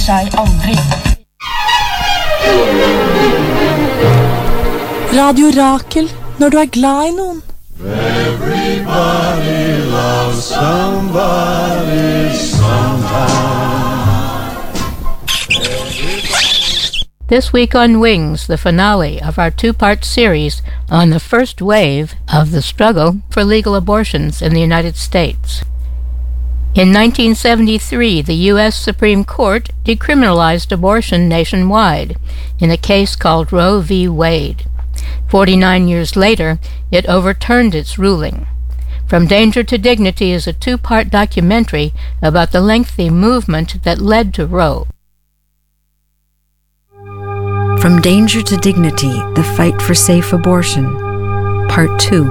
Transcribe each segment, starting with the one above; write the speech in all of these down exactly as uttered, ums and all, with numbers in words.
seg aldri. Radio Rakel, når du er glad i noen. Everybody loves somebody sometime. This week on Wings, the finale of our two-part series on the first wave of the struggle for legal abortions in the United States. In nineteen seventy-three, the U S Supreme Court decriminalized abortion nationwide in a case called Roe v. Wade. Forty-nine years later, it overturned its ruling. From Danger to Dignity is a two-part documentary about the lengthy movement that led to Roe. From Danger to Dignity, The Fight for Safe Abortion, Part two.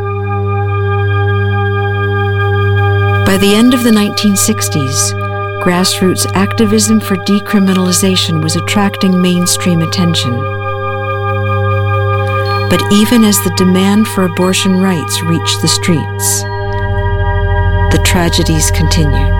By the end of the nineteen sixties, grassroots activism for decriminalization was attracting mainstream attention. But even as the demand for abortion rights reached the streets, the tragedies continued.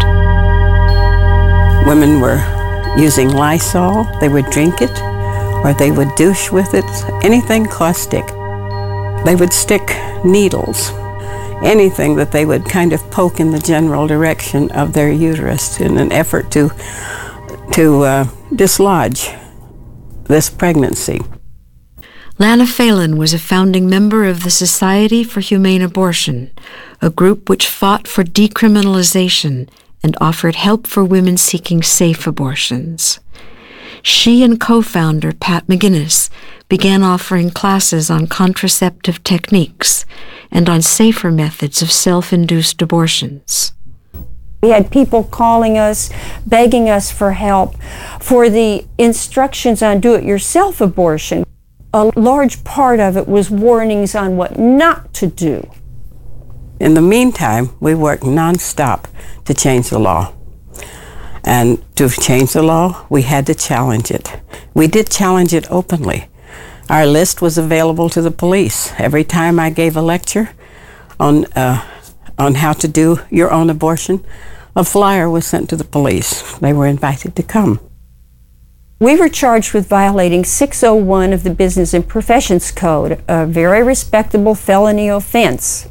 Women were using Lysol, they would drink it, or they would douche with it, anything caustic. They would stick needles, anything that they would kind of poke in the general direction of their uterus in an effort to, to uh, dislodge this pregnancy. Lana Phelan was a founding member of the Society for Humane Abortion, a group which fought for decriminalization and offered help for women seeking safe abortions. She and co-founder Pat McGinnis began offering classes on contraceptive techniques and on safer methods of self-induced abortions. We had people calling us, begging us for help for the instructions on do-it-yourself abortion. A large part of it was warnings on what not to do. In the meantime, we worked nonstop to change the law. And to change the law, we had to challenge it. We did challenge it openly. Our list was available to the police. Every time I gave a lecture on, uh, on how to do your own abortion, a flyer was sent to the police. They were invited to come. We were charged with violating six oh one of the Business and Professions Code, a very respectable felony offense.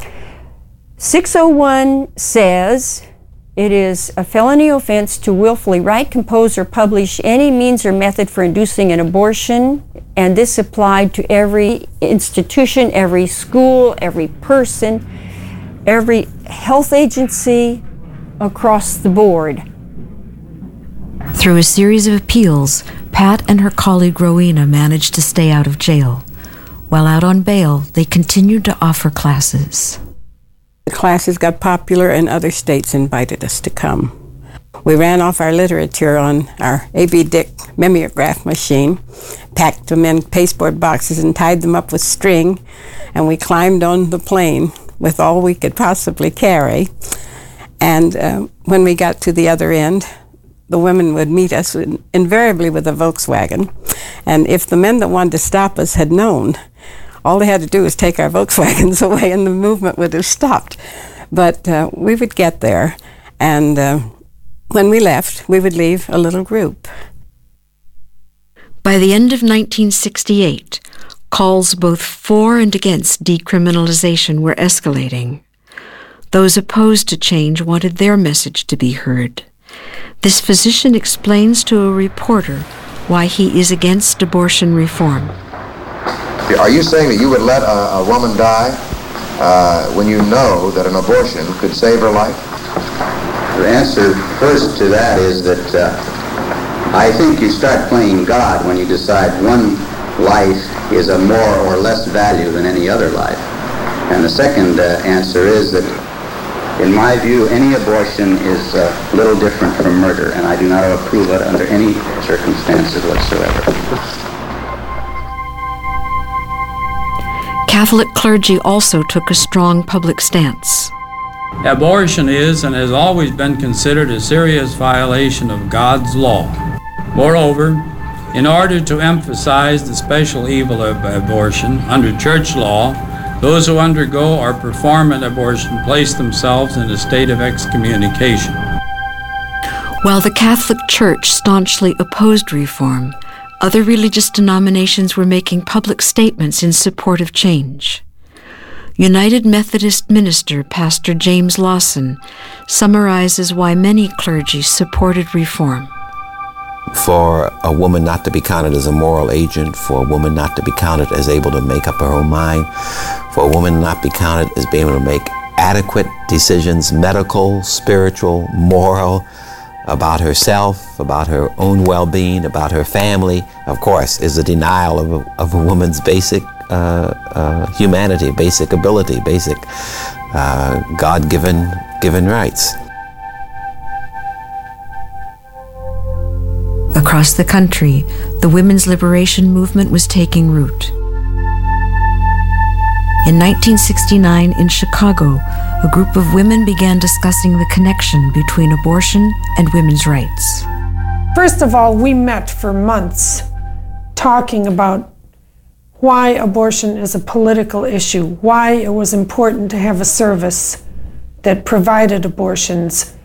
six oh one says it is a felony offense to willfully write, compose, or publish any means or method for inducing an abortion, and this applied to every institution, every school, every person, every health agency across the board. Through a series of appeals, Pat and her colleague Rowena managed to stay out of jail. While out on bail, they continued to offer classes. The classes got popular and other states invited us to come. We ran off our literature on our A B Dick mimeograph machine, packed them in pasteboard boxes and tied them up with string, and we climbed on the plane with all we could possibly carry. And uh, when we got to the other end, the women would meet us invariably with a Volkswagen. And if the men that wanted to stop us had known, all they had to do was take our Volkswagens away and the movement would have stopped. But uh, we would get there, and uh, when we left, we would leave a little group. By the end of nineteen sixty-eight, calls both for and against decriminalization were escalating. Those opposed to change wanted their message to be heard. This physician explains to a reporter why he is against abortion reform. Are you saying that you would let a, a woman die uh, when you know that an abortion could save her life? The answer first to that is that uh, I think you start playing God when you decide one life is of more or less value than any other life. And the second uh, answer is that, in my view, any abortion is a uh, little different from murder, and I do not approve it under any circumstances whatsoever. Catholic clergy also took a strong public stance. Abortion is and has always been considered a serious violation of God's law. Moreover, in order to emphasize the special evil of abortion under church law, those who undergo or perform an abortion place themselves in a state of excommunication. While the Catholic Church staunchly opposed reform, other religious denominations were making public statements in support of change. United Methodist minister Pastor James Lawson summarizes why many clergy supported reform. For a woman not to be counted as a moral agent, for a woman not to be counted as able to make up her own mind, for a woman not be counted as being able to make adequate decisions, medical, spiritual, moral, about herself, about her own well-being, about her family, of course, is a denial of a, of a woman's basic uh, uh, humanity, basic ability, basic uh, God-given given rights. Across the country, the women's liberation movement was taking root. In nineteen sixty-nine, in Chicago, a group of women began discussing the connection between abortion and women's rights. First of all, we met for months talking about why abortion is a political issue, why it was important to have a service that provided abortions,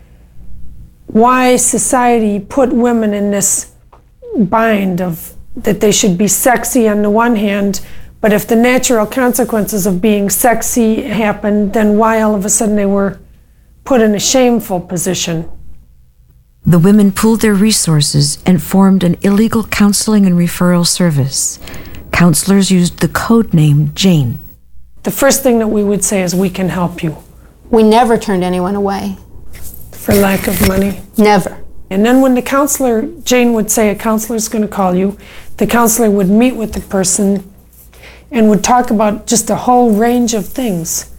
why society put women in this bind of that they should be sexy on the one hand, but if the natural consequences of being sexy happened, then why all of a sudden they were put in a shameful position. The women pooled their resources and formed an illegal counseling and referral service. Counselors used the code name Jane. The first thing that we would say is, we can help you. We never turned anyone away. For lack of money? Never. And then when the counselor, Jane would say, a counselor's going to call you, the counselor would meet with the person and would talk about just a whole range of things.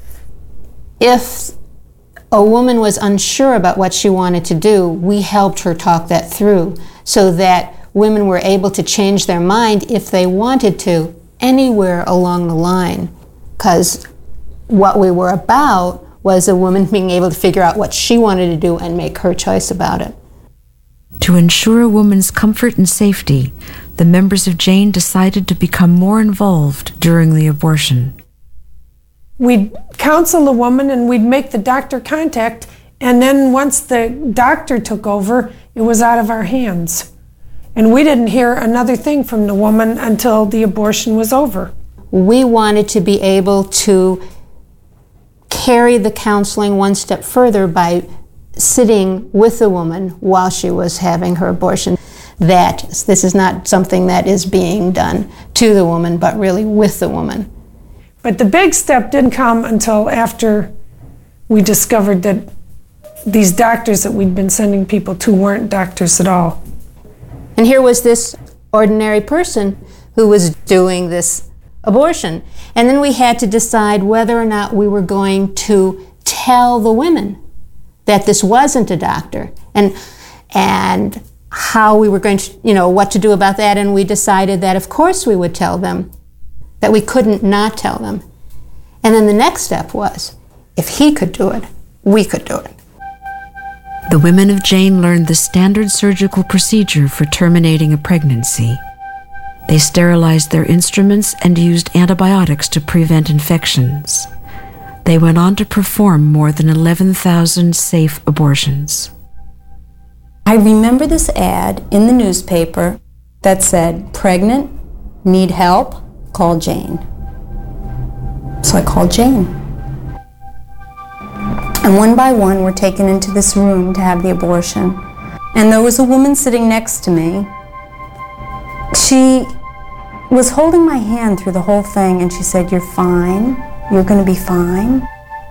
If a woman was unsure about what she wanted to do, we helped her talk that through so that women were able to change their mind if they wanted to anywhere along the line. Because what we were about was a woman being able to figure out what she wanted to do and make her choice about it. To ensure a woman's comfort and safety, the members of Jane decided to become more involved during the abortion. We'd counsel a woman and we'd make the doctor contact, and then once the doctor took over, it was out of our hands. And we didn't hear another thing from the woman until the abortion was over. We wanted to be able to carry the counseling one step further by sitting with the woman while she was having her abortion. That this is not something that is being done to the woman, but really with the woman. But the big step didn't come until after we discovered that these doctors that we'd been sending people to weren't doctors at all. And here was this ordinary person who was doing this abortion. And then we had to decide whether or not we were going to tell the women that this wasn't a doctor, and and how we were going to, you know, what to do about that. And we decided that of course we would tell them, that we couldn't not tell them. And then the next step was, if he could do it, we could do it. The women of Jane learned the standard surgical procedure for terminating a pregnancy. They sterilized their instruments and used antibiotics to prevent infections. They went on to perform more than eleven thousand safe abortions. I remember this ad in the newspaper that said, pregnant, need help, call Jane. So I called Jane. And one by one, we're taken into this room to have the abortion. And there was a woman sitting next to me. She was holding my hand through the whole thing, and she said, "You're fine. You're going to be fine."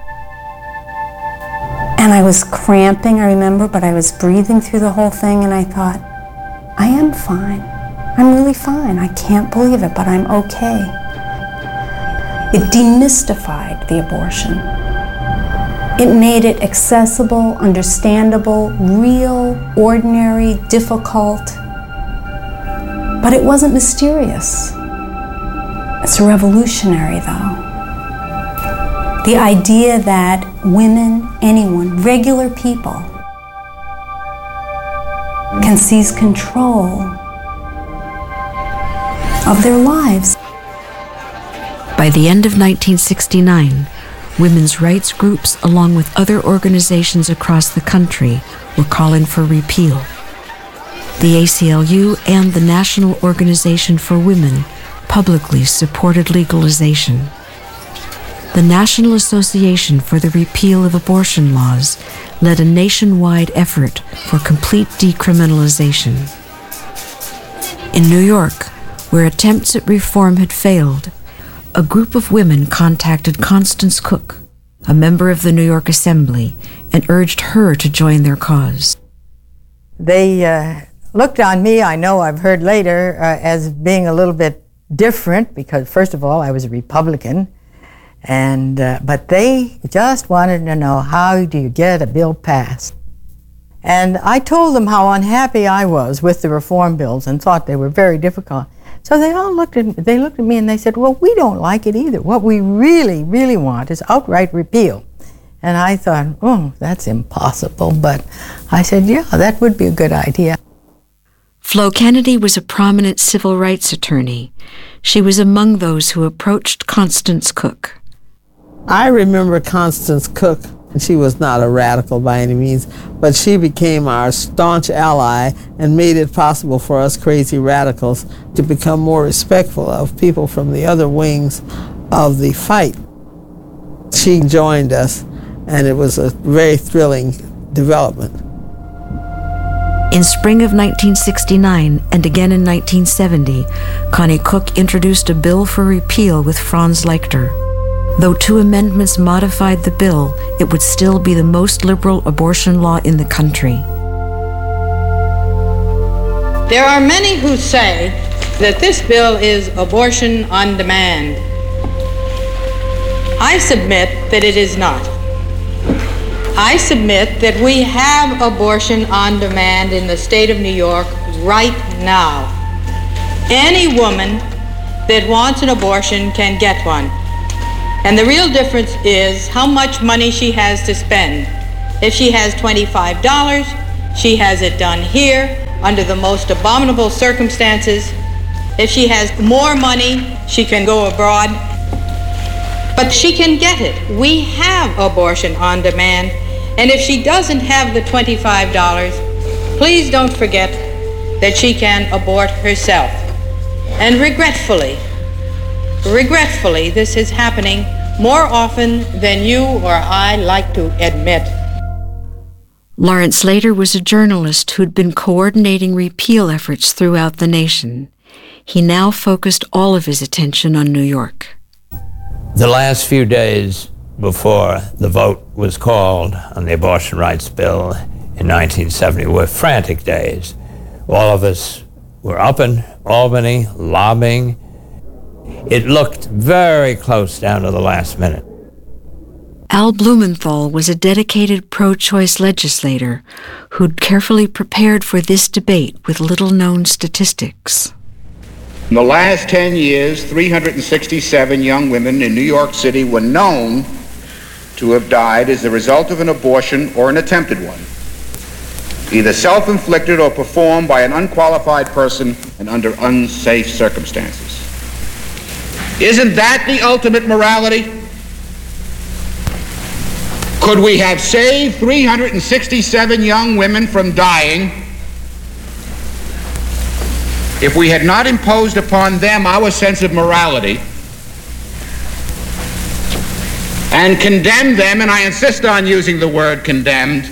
And I was cramping, I remember, but I was breathing through the whole thing, and I thought, I am fine. I'm really fine. I can't believe it, but I'm okay. It demystified the abortion. It made it accessible, understandable, real, ordinary, difficult. But it wasn't mysterious. It's revolutionary, though. The idea that women, anyone, regular people, can seize control of their lives. By the end of nineteen sixty-nine, women's rights groups, along with other organizations across the country, were calling for repeal. The A C L U and the National Organization for Women publicly supported legalization. The National Association for the Repeal of Abortion Laws led a nationwide effort for complete decriminalization. In New York, where attempts at reform had failed, a group of women contacted Constance Cook, a member of the New York Assembly, and urged her to join their cause. They uh, looked on me, I know I've heard later, uh, as being a little bit different because, first of all, I was a Republican, and uh, but they just wanted to know, how do you get a bill passed? And I told them how unhappy I was with the reform bills and thought they were very difficult. So they all looked at they looked at me and they said, well, we don't like it either. What we really, really want is outright repeal. And I thought, oh, that's impossible. But I said, yeah, that would be a good idea. Flo Kennedy was a prominent civil rights attorney. She was among those who approached Constance Cook. I remember Constance Cook. She was not a radical by any means, but she became our staunch ally and made it possible for us crazy radicals to become more respectful of people from the other wings of the fight. She joined us, and it was a very thrilling development. In spring of nineteen sixty-nine and again in nineteen seventy, Connie Cook introduced a bill for repeal with Franz Leichter. Though two amendments modified the bill, it would still be the most liberal abortion law in the country. There are many who say that this bill is abortion on demand. I submit that it is not. I submit that we have abortion on demand in the state of New York right now. Any woman that wants an abortion can get one. And the real difference is how much money she has to spend. If she has twenty-five dollars, she has it done here under the most abominable circumstances. If she has more money, she can go abroad. But she can get it. We have abortion on demand. And if she doesn't have the twenty-five dollars, please don't forget that she can abort herself. And regretfully, Regretfully, this is happening more often than you or I like to admit. Lawrence Slater was a journalist who'd been coordinating repeal efforts throughout the nation. He now focused all of his attention on New York. The last few days before the vote was called on the abortion rights bill in nineteen seventy were frantic days. All of us were up in Albany lobbying. It looked very close down to the last minute. Al Blumenthal was a dedicated pro-choice legislator who'd carefully prepared for this debate with little-known statistics. In the last ten years, three hundred sixty-seven young women in New York City were known to have died as the result of an abortion or an attempted one, either self-inflicted or performed by an unqualified person and under unsafe circumstances. Isn't that the ultimate morality? Could we have saved three hundred sixty-seven young women from dying if we had not imposed upon them our sense of morality and condemned them, and I insist on using the word condemned,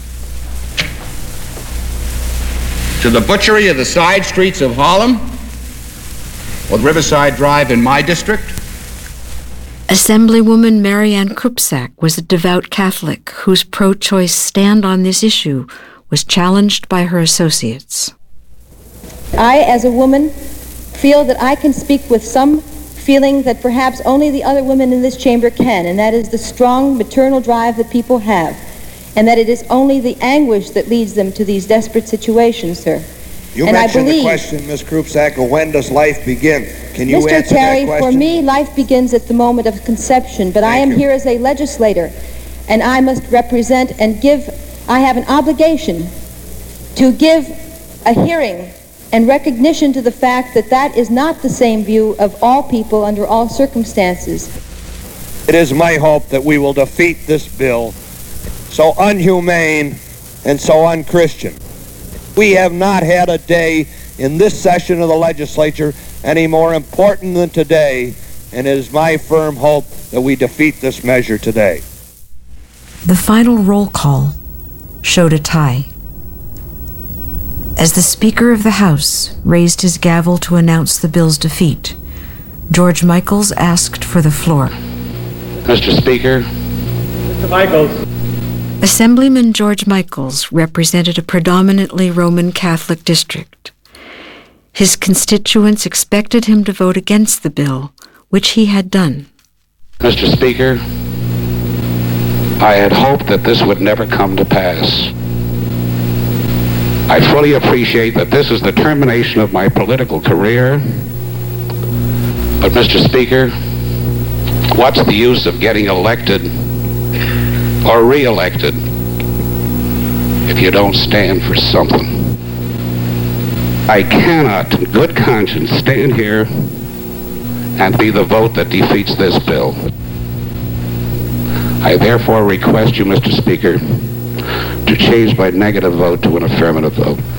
to the butchery of the side streets of Harlem or Riverside Drive in my district? Assemblywoman Marianne Krupczak was a devout Catholic whose pro-choice stand on this issue was challenged by her associates. I, as a woman, feel that I can speak with some feeling that perhaps only the other women in this chamber can, and that is the strong maternal drive that people have, and that it is only the anguish that leads them to these desperate situations, sir. You and mentioned I believe, the question, Miz Krupczak, when does life begin? Can you Mister answer Terry, that question? for me, life begins at the moment of conception, but Thank I am you. here as a legislator, and I must represent and give, I have an obligation to give a hearing and recognition to the fact that that is not the same view of all people under all circumstances. It is my hope that we will defeat this bill, so unhumane and so unchristian. We have not had a day in this session of the legislature any more important than today, and it is my firm hope that we defeat this measure today. The final roll call showed a tie. As the Speaker of the House raised his gavel to announce the bill's defeat, George Michaels asked for the floor. Mister Speaker. Mister Michaels. Assemblyman George Michaels represented a predominantly Roman Catholic district. His constituents expected him to vote against the bill, which he had done. Mister Speaker, I had hoped that this would never come to pass. I fully appreciate that this is the termination of my political career. But, Mister Speaker, what's the use of getting elected or re-elected if you don't stand for something? I cannot, in good conscience, stand here and be the vote that defeats this bill. I therefore request you, Mister Speaker, to change my negative vote to an affirmative vote.